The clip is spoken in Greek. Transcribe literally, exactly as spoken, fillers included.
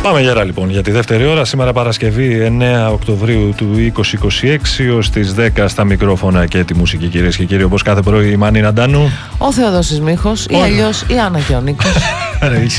Πάμε γερά λοιπόν για τη δεύτερη ώρα. Σήμερα Παρασκευή εννέα Οκτωβρίου του είκοσι είκοσι έξι ως τις δέκα στα μικρόφωνα και τη μουσική, κυρίες και κύριοι. Όπως κάθε πρωί η Μάνη Ναντάνου, ο Θεοδόσης Μίχος ή αλλιώς η Άννα και ο Νίκος.